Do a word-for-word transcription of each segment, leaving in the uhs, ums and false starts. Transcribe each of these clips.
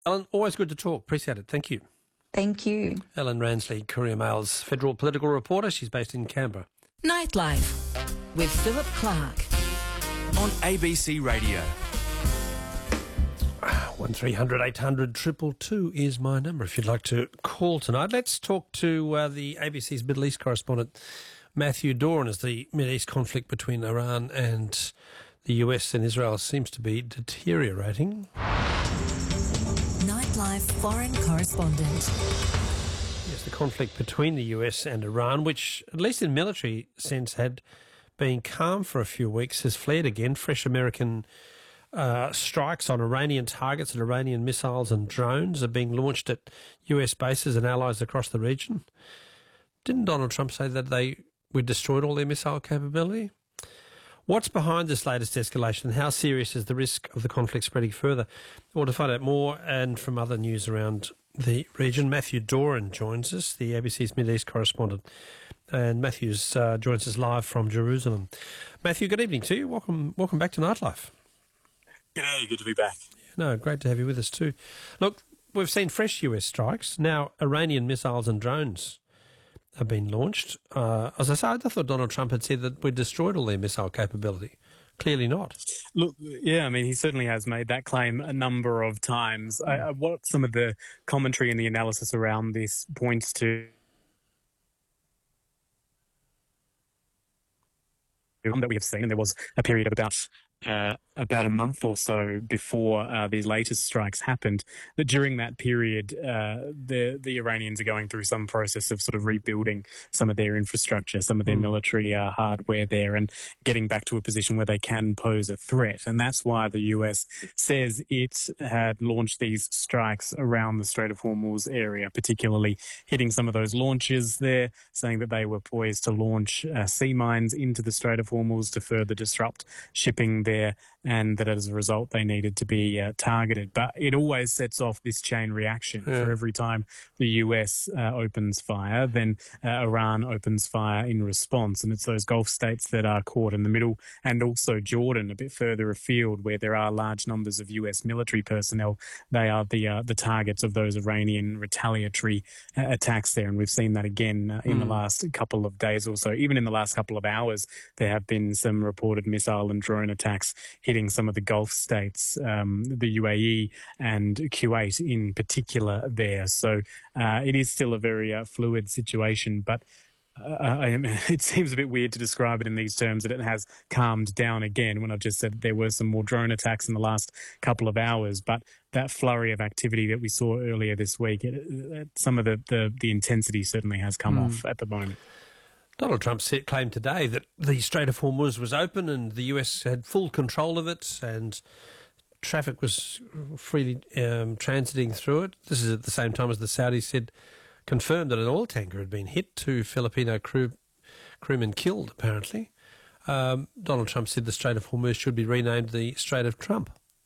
Ellen, always good to talk. Appreciate it. Thank you. Thank you. Ellen Ransley, Courier Mail's federal political reporter. She's based in Canberra. Nightlife with Philip Clark on A B C Radio. one three hundred eight hundred two two two is my number if you'd like to call tonight. Let's talk to uh, the A B C's Middle East correspondent, Matthew Doran, as the Middle East conflict between Iran and the U S and Israel seems to be deteriorating. Nightlife foreign correspondent. Yes, the conflict between the U S and Iran, which, at least in military sense, had been calm for a few weeks, has flared again. Fresh American uh, strikes on Iranian targets and Iranian missiles and drones are being launched at U S bases and allies across the region. Didn't Donald Trump say that they we destroyed all their missile capability? What's behind this latest escalation and how serious is the risk of the conflict spreading further? Well, to find out more and from other news around the region, Matthew Doran joins us, the A B C's Middle East correspondent. And Matthews uh, joins us live from Jerusalem. Matthew, good evening to you. Welcome welcome back to Nightlife. G'day, good to be back. Yeah, no, great to have you with us too. Look, we've seen fresh U S strikes. Now, Iranian missiles and drones have been launched. Uh, as I said, I thought Donald Trump had said that we destroyed all their missile capability. Clearly not. Look, yeah, I mean, he certainly has made that claim a number of times. I, I, what some of the commentary and the analysis around this points to that we have seen, and there was a period of about uh, about a month or so before uh, these latest strikes happened, that during that period, uh, the the Iranians are going through some process of sort of rebuilding some of their infrastructure, some of their mm. military uh, hardware there, and getting back to a position where they can pose a threat. And that's why the U S says it had launched these strikes around the Strait of Hormuz area, particularly hitting some of those launches there, saying that they were poised to launch uh, sea mines into the Strait of Hormuz to further disrupt shipping there, and that as a result they needed to be uh, targeted. But it always sets off this chain reaction. Yeah. For every time the U S uh, opens fire, then uh, Iran opens fire in response. And it's those Gulf states that are caught in the middle, and also Jordan, a bit further afield, where there are large numbers of U S military personnel. They are the uh, the targets of those Iranian retaliatory uh, attacks there. And we've seen that again uh, in mm. the last couple of days or so. Even in the last couple of hours, there have been some reported missile and drone attacks hitting some of the Gulf states, um, the U A E and Kuwait in particular there. So uh, it is still a very uh, fluid situation, but uh, I, it seems a bit weird to describe it in these terms, that it has calmed down again, when I've just said there were some more drone attacks in the last couple of hours. But that flurry of activity that we saw earlier this week, it, it, some of the, the, the intensity certainly has come mm. off at the moment. Donald Trump said, claimed today that the Strait of Hormuz was open and the U S had full control of it and traffic was freely um, transiting through it. This is at the same time as the Saudis said, confirmed that an oil tanker had been hit, two Filipino crew, crewmen killed, apparently. Um, Donald Trump said the Strait of Hormuz should be renamed the Strait of Trump.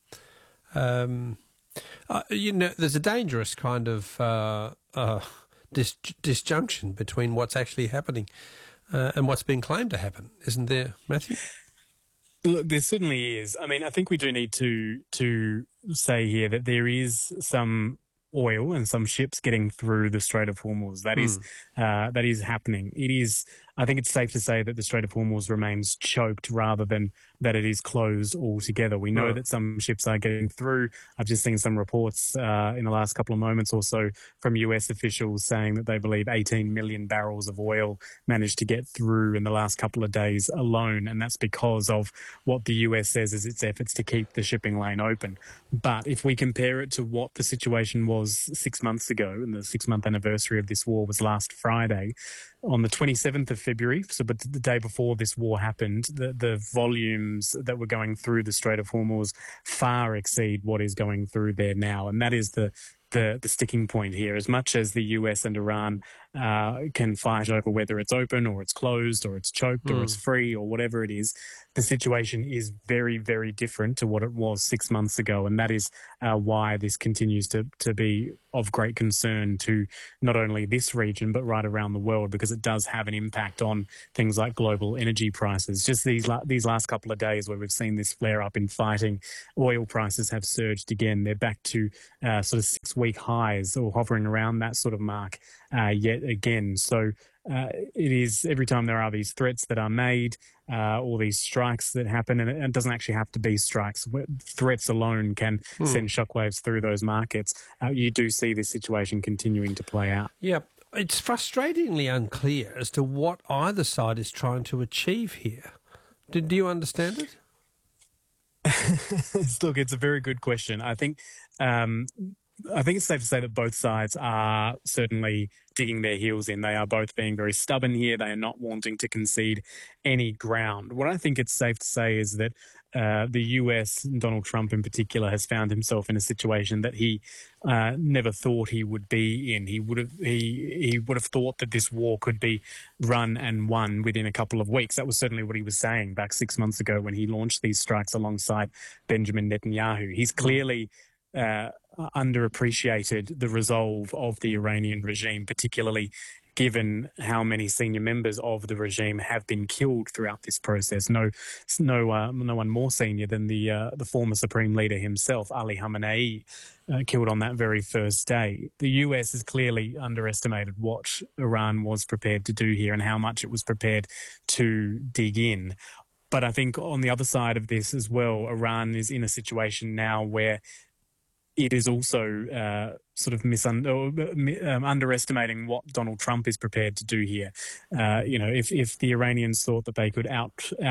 Um, uh, you know, there's a dangerous kind of uh, uh, dis- disjunction between what's actually happening Uh, and what's being claimed to happen, isn't there, Matthew? Look, there certainly is. I mean, I think we do need to to say here that there is some oil and some ships getting through the Strait of Hormuz. That mm. is uh, that is happening. It is. I think it's safe to say that the Strait of Hormuz remains choked rather than that it is closed altogether. We know right. that some ships are getting through. I've just seen some reports uh, in the last couple of moments or so from U S officials saying that they believe eighteen million barrels of oil managed to get through in the last couple of days alone. And that's because of what the U S says is its efforts to keep the shipping lane open. But if we compare it to what the situation was six months ago, and the six-month anniversary of this war was last Friday, on the twenty-seventh of February, so but the day before this war happened, the, the volumes that were going through the Strait of Hormuz far exceed what is going through there now. And that is the the the sticking point here. As much as the U S and Iran uh, can fight over whether it's open or it's closed or it's choked mm. or it's free or whatever it is, the situation is very, very different to what it was six months ago. And that is uh, why this continues to, to be of great concern to not only this region, but right around the world, because it does have an impact on things like global energy prices. Just these, la- these last couple of days where we've seen this flare up in fighting, oil prices have surged again. They're back to uh, sort of six week highs or hovering around that sort of mark uh, yet again. So uh, it is every time there are these threats that are made, uh, or these strikes that happen, and it, it doesn't actually have to be strikes. Threats alone can hmm. send shockwaves through those markets. Uh, you do see this situation continuing to play out. Yeah, it's frustratingly unclear as to what either side is trying to achieve here. Do, do you understand it? Look, it's a very good question. I think um, I think it's safe to say that both sides are certainly digging their heels in. They are both being very stubborn here. They are not wanting to concede any ground. What I think it's safe to say is that uh, the U S, Donald Trump in particular, has found himself in a situation that he uh, never thought he would be in. He would have he he would have thought that this war could be run and won within a couple of weeks. That was certainly what he was saying back six months ago when he launched these strikes alongside Benjamin Netanyahu. He's clearly uh, underappreciated the resolve of the Iranian regime, particularly given how many senior members of the regime have been killed throughout this process. No, no, uh, no one more senior than the uh, the former supreme leader himself, Ali Khamenei, uh, killed on that very first day. The U S has clearly underestimated what Iran was prepared to do here and how much it was prepared to dig in. But I think on the other side of this as well, Iran is in a situation now where it is also uh, sort of misun- um, underestimating what Donald Trump is prepared to do here. Uh, you know, if, if the Iranians thought that they could out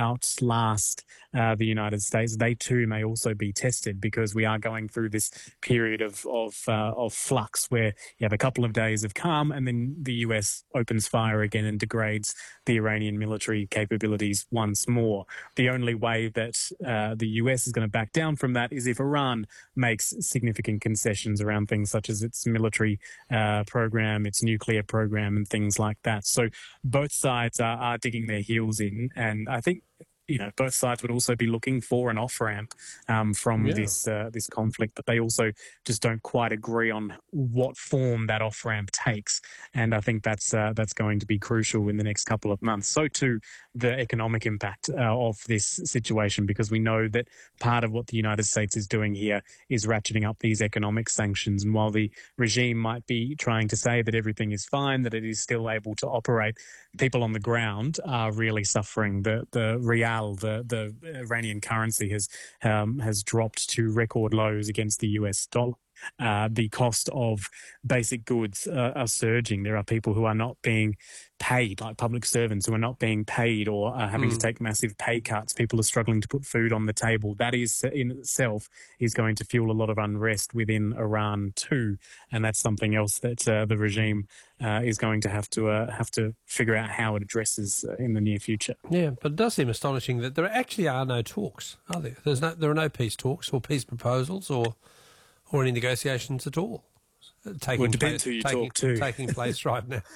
outlast uh, the United States, they too may also be tested, because we are going through this period of of, uh, of flux where you have a couple of days of calm and then the U S opens fire again and degrades the Iranian military capabilities once more. The only way that uh, the U S is going to back down from that is if Iran makes significant concessions around things such as its military uh, program, its nuclear program, and things like that. So both sides are, are digging their heels in, and I think, you know, both sides would also be looking for an off-ramp um, from yeah. this uh, this conflict, but they also just don't quite agree on what form that off-ramp takes. And I think that's uh, that's going to be crucial in the next couple of months. So too, the economic impact uh, of this situation, because we know that part of what the United States is doing here is ratcheting up these economic sanctions. And while the regime might be trying to say that everything is fine, that it is still able to operate, people on the ground are really suffering. The the reality The, the Iranian currency has um, has dropped to record lows against the U S dollar. Uh, the cost of basic goods uh, are surging. There are people who are not being paid, like public servants who are not being paid or are having mm. to take massive pay cuts. People are struggling to put food on the table. That is in itself is going to fuel a lot of unrest within Iran too, and that's something else that uh, the regime uh, is going to have to uh, have to figure out how it addresses uh, in the near future. Yeah, but it does seem astonishing that there actually are no talks, are there? There's no, there are no peace talks or peace proposals or or any negotiations at all taking, well, it depends place, who you taking, talk to. taking place right now.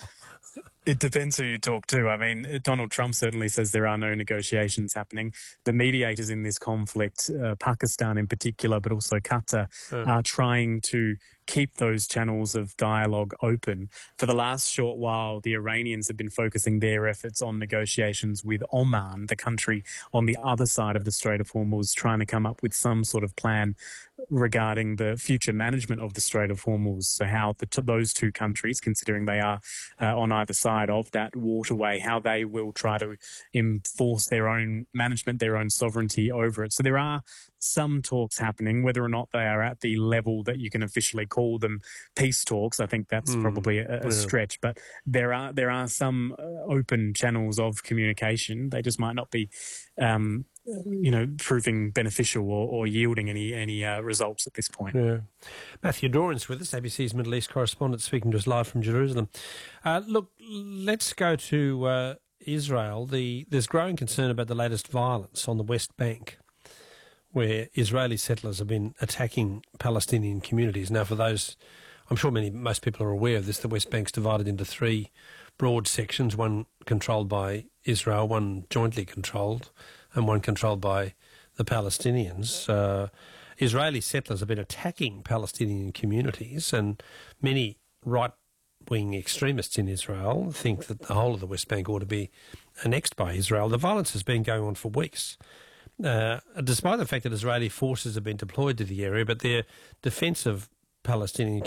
It depends who you talk to. I mean, Donald Trump certainly says there are no negotiations happening. The mediators in this conflict, uh, Pakistan in particular, but also Qatar, oh. are trying to keep those channels of dialogue open. For the last short while, the Iranians have been focusing their efforts on negotiations with Oman, the country on the other side of the Strait of Hormuz, trying to come up with some sort of plan regarding the future management of the Strait of Hormuz. So how the t- those two countries, considering they are uh, on either side of that waterway, how they will try to enforce their own management, their own sovereignty over it. So there are some talks happening, whether or not they are at the level that you can officially call them peace talks. I think that's mm, probably a, a yeah. stretch, but there are there are some uh, open channels of communication. They just might not be, um, you know, proving beneficial or, or yielding any any uh, results at this point. Yeah. Matthew Doran's with us, A B C's Middle East correspondent, speaking to us live from Jerusalem. Uh, look, let's go to uh, Israel. The there's growing concern about the latest violence on the West Bank, where Israeli settlers have been attacking Palestinian communities. Now, for those I'm sure many most people are aware of this. The West Bank's divided into three broad sections: one controlled by Israel, one jointly controlled, and one controlled by the Palestinians. Uh, Israeli settlers have been attacking Palestinian communities, and many right-wing extremists in Israel think that the whole of the West Bank ought to be annexed by Israel. The violence has been going on for weeks, uh, despite the fact that Israeli forces have been deployed to the area, but their defence of Palestinian